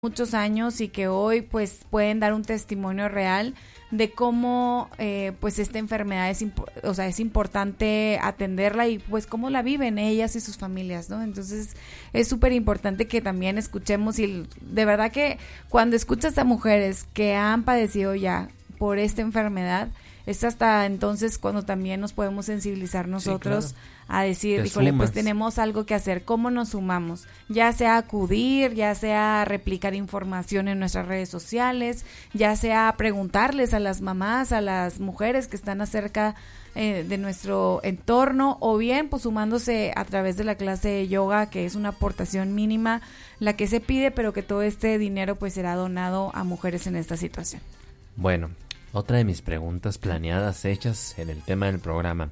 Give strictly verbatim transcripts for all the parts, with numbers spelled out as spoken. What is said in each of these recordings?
muchos años y que hoy pues pueden dar un testimonio real de cómo eh, pues esta enfermedad es impo- o sea, es importante atenderla y pues cómo la viven ellas y sus familias, ¿no? Entonces es súper importante que también escuchemos y de verdad que cuando escuchas a mujeres que han padecido ya por esta enfermedad, es hasta entonces cuando también nos podemos sensibilizar nosotros, sí, claro, a decir, híjole, pues tenemos algo que hacer, ¿cómo nos sumamos? Ya sea acudir, ya sea replicar información en nuestras redes sociales, ya sea preguntarles a las mamás, a las mujeres que están acerca eh, de nuestro entorno, o bien pues sumándose a través de la clase de yoga, que es una aportación mínima la que se pide, pero que todo este dinero pues será donado a mujeres en esta situación. Bueno, otra de mis preguntas planeadas, hechas en el tema del programa.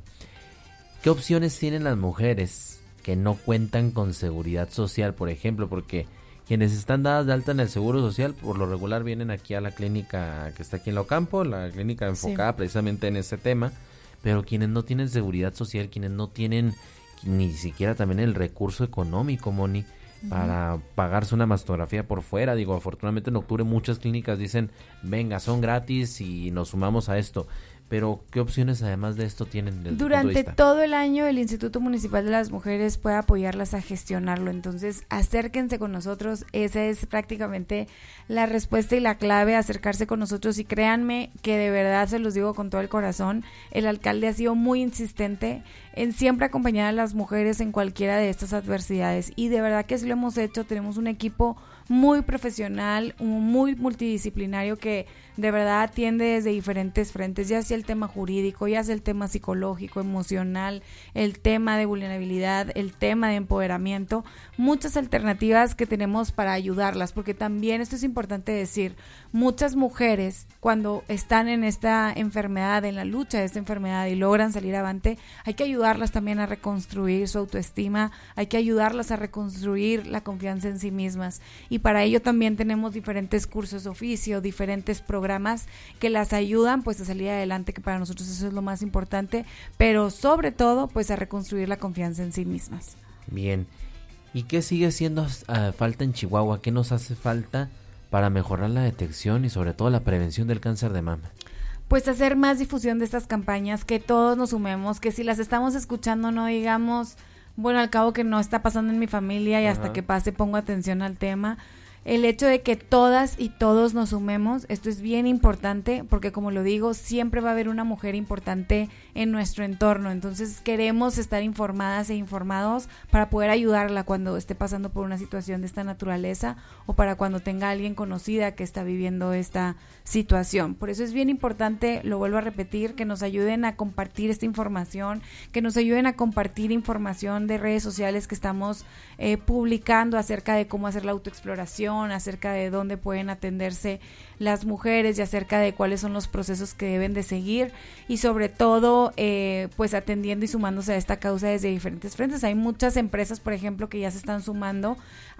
¿Qué opciones tienen las mujeres que no cuentan con seguridad social, por ejemplo? Porque quienes están dadas de alta en el Seguro Social, por lo regular vienen aquí a la clínica que está aquí en Locampo, la clínica enfocada sí. precisamente en ese tema, pero quienes no tienen seguridad social, quienes no tienen ni siquiera también el recurso económico, Moni, para uh-huh. pagarse una mastografía por fuera. Digo, afortunadamente en octubre muchas clínicas dicen, venga, son gratis y nos sumamos a esto. Pero, ¿qué opciones además de esto tienen? Desde Durante todo el año el Instituto Municipal de las Mujeres puede apoyarlas a gestionarlo, entonces acérquense con nosotros, esa es prácticamente la respuesta y la clave, acercarse con nosotros, y créanme que de verdad se los digo con todo el corazón, el alcalde ha sido muy insistente en siempre acompañar a las mujeres en cualquiera de estas adversidades, y de verdad que sí lo hemos hecho. Tenemos un equipo muy profesional, muy multidisciplinario que de verdad atiende desde diferentes frentes, ya sea el tema jurídico, ya sea el tema psicológico, emocional, el tema de vulnerabilidad, el tema de empoderamiento, muchas alternativas que tenemos para ayudarlas, porque también esto es importante decir, muchas mujeres cuando están en esta enfermedad, en la lucha de esta enfermedad y logran salir avante, hay que ayudarlas también a reconstruir su autoestima, hay que ayudarlas a reconstruir la confianza en sí mismas, y para ello también tenemos diferentes cursos de oficio, diferentes programas que las ayudan pues a salir adelante, que para nosotros eso es lo más importante, pero sobre todo pues a reconstruir la confianza en sí mismas. Bien, ¿y qué sigue siendo uh, falta en Chihuahua? ¿Qué nos hace falta para mejorar la detección y sobre todo la prevención del cáncer de mama? Pues hacer más difusión de estas campañas, que todos nos sumemos, que si las estamos escuchando no digamos, bueno, al cabo que no está pasando en mi familia y Ajá. hasta que pase pongo atención al tema. El hecho de que todas y todos nos sumemos, esto es bien importante, porque como lo digo, siempre va a haber una mujer importante en nuestro entorno, entonces queremos estar informadas e informados para poder ayudarla cuando esté pasando por una situación de esta naturaleza, o para cuando tenga alguien conocida que está viviendo esta situación. Por eso es bien importante, lo vuelvo a repetir, que nos ayuden a compartir esta información, que nos ayuden a compartir información de redes sociales que estamos eh, publicando acerca de cómo hacer la autoexploración, acerca de dónde pueden atenderse las mujeres y acerca de cuáles son los procesos que deben de seguir, y sobre todo eh, pues atendiendo y sumándose a esta causa desde diferentes frentes. Hay muchas empresas, por ejemplo, que ya se están sumando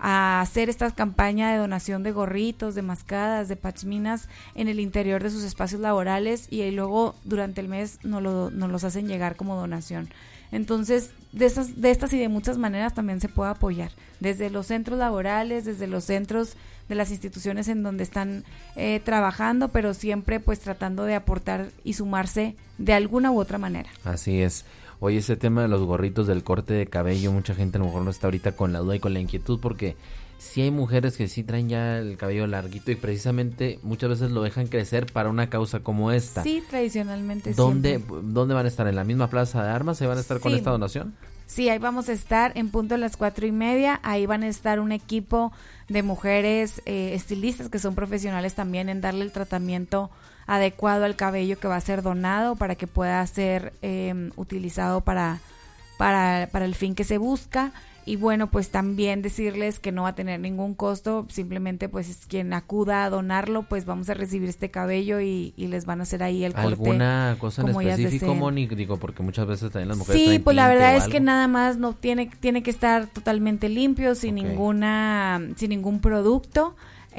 a hacer esta campaña de donación de gorritos, de mascadas, de pachminas en el interior de sus espacios laborales, y luego durante el mes nos, lo, nos los hacen llegar como donación. Entonces, de estas, de estas y de muchas maneras también se puede apoyar, desde los centros laborales, desde los centros de las instituciones en donde están eh, trabajando, pero siempre pues tratando de aportar y sumarse de alguna u otra manera. Así es. Oye, ese tema de los gorritos del corte de cabello, mucha gente a lo mejor no está ahorita con la duda y con la inquietud, porque sí hay mujeres que sí traen ya el cabello larguito y precisamente muchas veces lo dejan crecer para una causa como esta. Sí, tradicionalmente. ¿Dónde, ¿Dónde van a estar? ¿En la misma plaza de armas? ¿Se van a estar sí. con esta donación? Sí, ahí vamos a estar en punto a las cuatro y media. Ahí van a estar un equipo de mujeres eh, estilistas que son profesionales también en darle el tratamiento adecuado al cabello que va a ser donado para que pueda ser eh, utilizado para, para, para el fin que se busca. Y bueno, pues también decirles que no va a tener ningún costo, simplemente pues quien acuda a donarlo, pues vamos a recibir este cabello y, y les van a hacer ahí el corte. ¿Alguna cosa en específico, Moni? Digo, porque muchas veces también las mujeres Sí, pues la verdad es que nada más no tiene, tiene que estar totalmente limpio, sin okay. ninguna, sin ningún producto.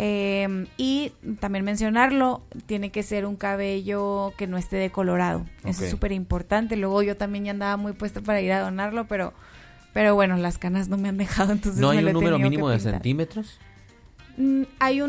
Eh, y también mencionarlo, tiene que ser un cabello que no esté decolorado, okay. eso es súper importante. Luego yo también ya andaba muy puesta para ir a donarlo, pero... Pero bueno, las canas no me han dejado, entonces ¿No hay me un número mínimo de pintar. centímetros? hay un